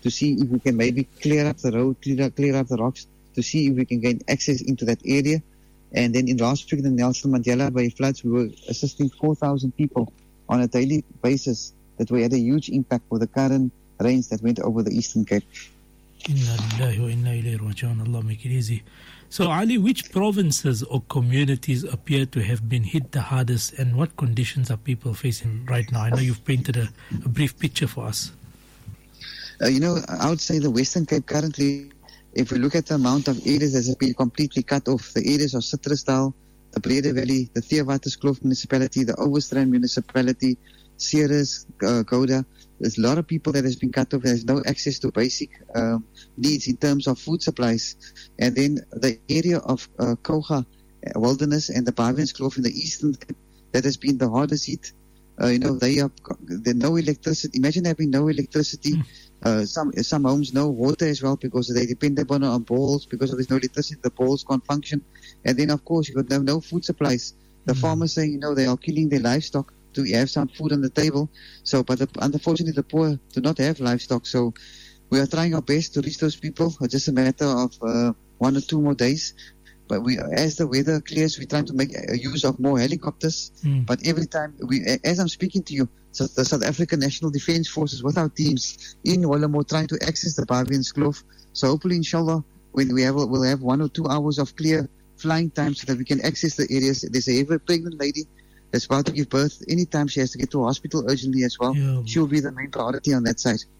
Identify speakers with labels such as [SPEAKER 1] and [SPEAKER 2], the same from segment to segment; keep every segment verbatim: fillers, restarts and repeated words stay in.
[SPEAKER 1] to see if we can maybe clear up the road, clear up, clear up the rocks, to see if we can gain access into that area. And then in last week, the Nelson Mandela Bay floods, we were assisting four thousand people on a daily basis. That we had a huge impact for the current rains that went over the Eastern Cape.
[SPEAKER 2] Inna lillahi wa inna ilayhi raji'un. Allah make it easy. So, Ali, which provinces or communities appear to have been hit the hardest, and what conditions are people facing right now? I know you've painted a, a brief picture for us.
[SPEAKER 1] Uh, you know, I would say the Western Cape currently, if we look at the amount of areas that have been completely cut off, the areas of Citrusdal, the Brede Valley, the Theewaterskloof municipality, the Overstrand municipality, Ceres, uh, Gouda, there's a lot of people that has been cut off. There's no access to basic um, needs in terms of food supplies. And then the area of uh, Koga uh, Wilderness and the Bavianskloof in the Eastern Cape, that has been the hardest hit. Uh, you know, they are, there's no electricity. Imagine having no electricity. Mm. Uh, some some homes no water as well because they depend upon on balls because there's no electricity. The balls can't function. And then, of course, you've got no, no food supplies. The mm. farmers say, you know, they are killing their livestock to have some food on the table. So, but the, unfortunately, the poor do not have livestock. So, we are trying our best to reach those people. It's just a matter of uh, one or two more days. But we, as the weather clears, we're trying to make a use of more helicopters. Mm. But every time, we, as I'm speaking to you, so the South African National Defence Forces with our teams in Wallamore trying to access the Bavianskloof. So hopefully, inshallah, when we have, we'll have one or two hours of clear flying time so that we can access the areas. There's a every pregnant lady that's about to give birth. Anytime she has to get to a hospital urgently as well, yeah. She will be the main priority on that side.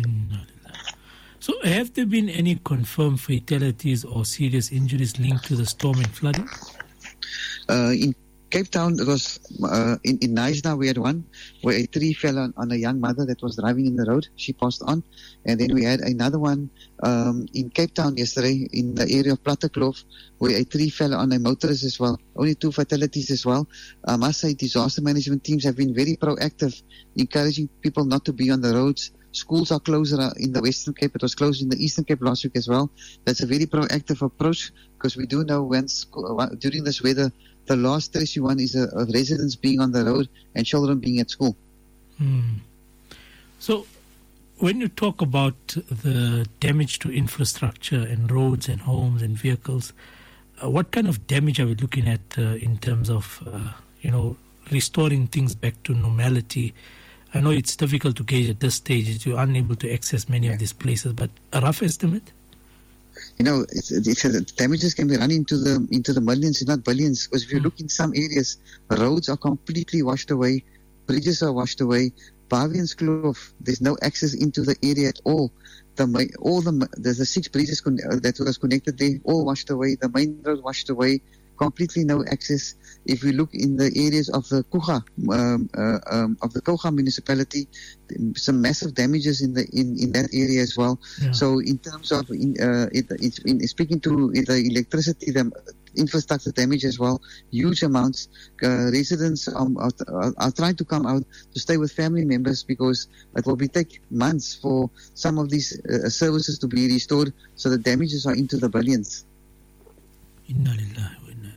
[SPEAKER 2] So have there been any confirmed fatalities or serious injuries linked to the storm and flooding?
[SPEAKER 1] Uh, in Cape Town, it was uh, in, in Knysna we had one where a tree fell on, on a young mother that was driving in the road. She passed on. And then we had another one um, in Cape Town yesterday in the area of Plattekloof where a tree fell on a motorist as well. Only two fatalities as well. I must say disaster management teams have been very proactive, encouraging people not to be on the roads. Schools are closed in the Western Cape. It was closed in the Eastern Cape last week as well. That's a very proactive approach because we do know when school, during this weather, the last stress you want is a, of residents being on the road and children being at school.
[SPEAKER 2] Hmm. So, when you talk about the damage to infrastructure and roads and homes and vehicles, uh, what kind of damage are we looking at uh, in terms of, uh, you know, restoring things back to normality? I know it's difficult to gauge at this stage as you're unable to access many yeah. of these places, but a rough estimate?
[SPEAKER 1] You know, it's, it's, uh, damages can be run into the into the millions, if not billions. Because if you mm. look in some areas, roads are completely washed away, bridges are washed away. Bavianskloof, there's no access into the area at all. The all the there's the six bridges con- that was connected there, all washed away. The main road washed away, completely no access. If we look in the areas of the Koga, um, uh, um, of the Koga municipality, some massive damages in the in, in that area as well. Yeah. So in terms of in, uh, it, it's in speaking to the electricity, the infrastructure damage as well, huge amounts. Uh, residents um, are, are, are trying to come out to stay with family members because it will be take months for some of these uh, services to be restored. So the damages are into the billions.
[SPEAKER 2] Inna lillahi.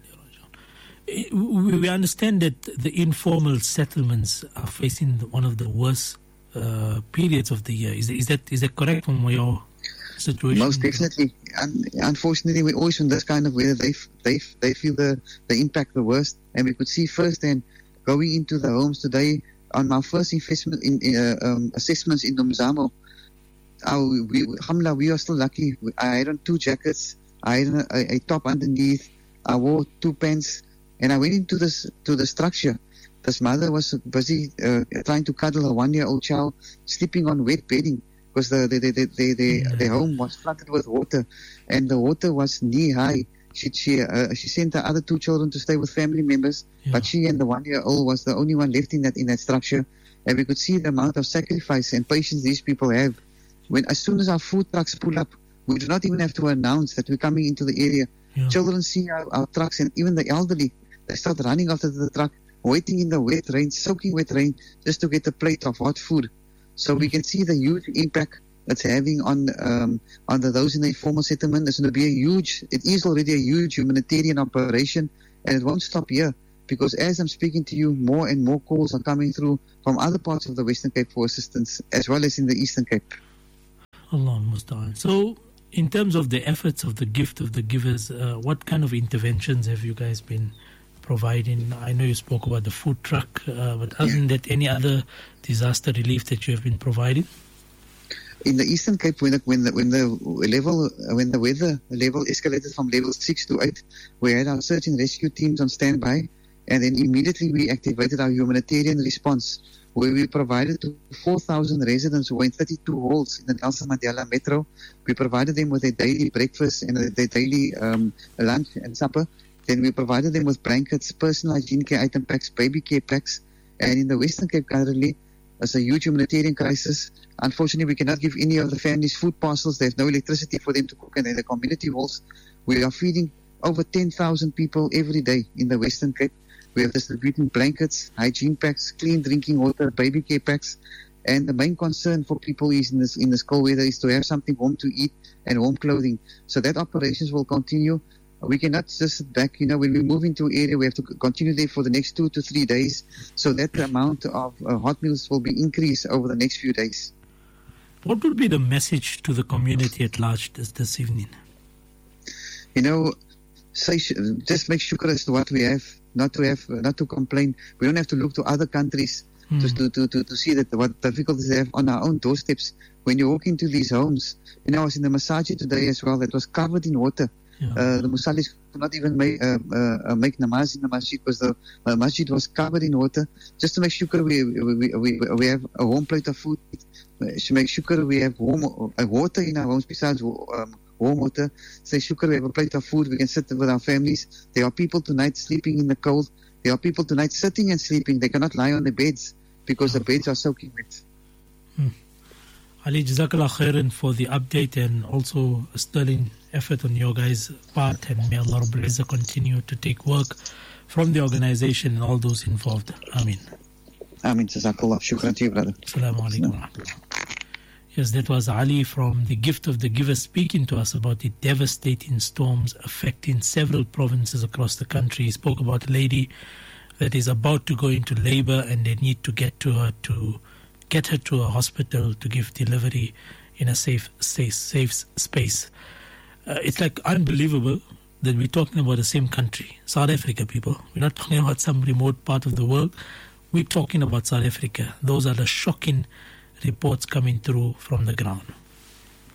[SPEAKER 2] We understand that the informal settlements are facing one of the worst uh, periods of the year. Is, is that is that correct from your situation?
[SPEAKER 1] Most definitely. Un- unfortunately, we always in this kind of weather, they f- they f- they feel the, the impact the worst. And we could see firsthand going into the homes today on my first investment in, in uh, um, assessments in Nomzamo. Our, we, alhamdulillah, we are still lucky. I had on two jackets. I had a, a top underneath. I wore two pants. And I went into this to the structure. This mother was busy uh, trying to cuddle her one-year-old child, sleeping on wet bedding because the the the the, the, the, yeah. the home was flooded with water, and the water was knee-high. She she uh, she sent her other two children to stay with family members, yeah. but she and the one-year-old was the only one left in that in that structure. And we could see the amount of sacrifice and patience these people have. When as soon as our food trucks pull up, we do not even have to announce that we're coming into the area. Yeah. Children see our, our trucks, and even the elderly. They start running after the truck, waiting in the wet rain, soaking wet rain, just to get a plate of hot food. So we can see the huge impact that's having on um, on the, those in the informal settlement. It's going to be a huge, it is already a huge humanitarian operation, and it won't stop here. Because as I'm speaking to you, more and more calls are coming through from other parts of the Western Cape for assistance, as well as in the Eastern Cape.
[SPEAKER 2] Allah Musta'an. So, in terms of the efforts of the gift of the givers, uh, what kind of interventions have you guys been providing? I know you spoke about the food truck, uh, but other than that, any other disaster relief that you have been providing?
[SPEAKER 1] In the Eastern Cape, when the, when the, when the level, when the weather level escalated from level six to eight, we had our search and rescue teams on standby, and then immediately we activated our humanitarian response, where we provided to four thousand residents who were in thirty-two halls in the Nelson Mandela Metro. We provided them with their daily breakfast and their daily um, lunch and supper. Then we provided them with blankets, personal hygiene care item packs, baby care packs. And in the Western Cape currently, there's a huge humanitarian crisis. Unfortunately, we cannot give any of the families food parcels. There's no electricity for them to cook, and in the community halls, we are feeding over ten thousand people every day in the Western Cape. We are distributing blankets, hygiene packs, clean drinking water, baby care packs. And the main concern for people is in this, in this cold weather is to have something warm to eat and warm clothing. So that operations will continue. We cannot just sit back. You know, when we move into an area, we have to continue there for the next two to three days. So that the amount of uh, hot meals will be increased over the next few days.
[SPEAKER 2] What would be the message to the community at large this, this evening?
[SPEAKER 1] You know, say, just make shukr as to what we have. Not to have, not to complain. We don't have to look to other countries mm. to, to, to, to see that what difficulties they have on our own doorsteps. When you walk into these homes, you know, I was in the masjid today as well. That was covered in water. Yeah. Uh, the musallis could not even make, uh, uh, make namaz in the masjid because the uh, masjid was covered in water. Just to make shukr we we, we, we have a warm plate of food. To make shukr we have warm uh, water in our homes besides um, warm water. Say shukr, we have a plate of food, we can sit with our families. There are people tonight sleeping in the cold. There are people tonight sitting and sleeping. They cannot lie on the beds because the beds are soaking wet.
[SPEAKER 2] Hmm. Ali, Jazakallah khairan for the update and also a sterling effort on your guys' part, and may Allah Rabbul Izzah continue to take work from the organization and all those involved. Ameen.
[SPEAKER 1] Ameen. Jazakallah. Shukran to you, brother.
[SPEAKER 2] Assalamu alaikum. Yes, that was Ali from the Gift of the Giver speaking to us about the devastating storms affecting several provinces across the country. He spoke about a lady that is about to go into labor and they need to get to her to get her to a hospital to give delivery in a safe, safe, safe space. Uh, it's like unbelievable that we're talking about the same country, South Africa, people. We're not talking about some remote part of the world. We're talking about South Africa. Those are the shocking reports coming through from the ground.